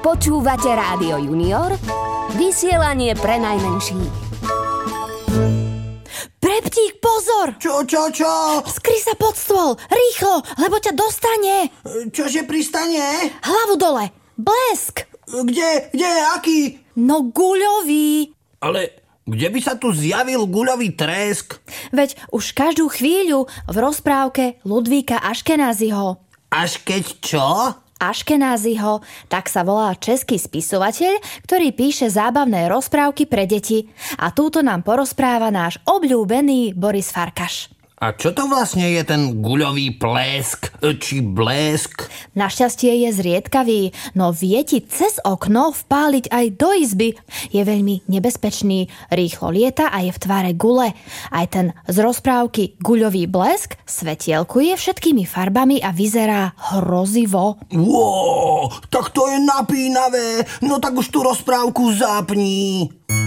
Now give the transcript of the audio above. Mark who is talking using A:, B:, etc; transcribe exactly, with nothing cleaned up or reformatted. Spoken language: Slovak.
A: Počúvate Rádio Junior, vysielanie pre najmenších.
B: Preptík, pozor!
C: Čo, čo, čo?
B: Skry sa pod stôl, rýchlo, lebo ťa dostane.
C: Čože pristane?
B: Hlavu dole, blesk.
C: Kde, kde, aký?
B: No guľový.
C: Ale kde by sa tu zjavil guľový tresk?
B: Veď už každú chvíľu v rozprávke Ludvíka Aškenázyho.
C: Až keď čo?
B: Aškenázyho, tak sa volá český spisovateľ, ktorý píše zábavné rozprávky pre deti. A túto nám porozpráva náš obľúbený Boris Farkaš.
C: A čo to vlastne je ten guľový plesk, či blesk?
B: Našťastie je zriedkavý, no vie ti cez okno vpáliť aj do izby. Je veľmi nebezpečný, rýchlo lieta a je v tvare gule. Aj ten z rozprávky Guľový blesk svetielkuje všetkými farbami a vyzerá hrozivo.
C: Wow, tak to je napínavé, no tak už tú rozprávku zapni.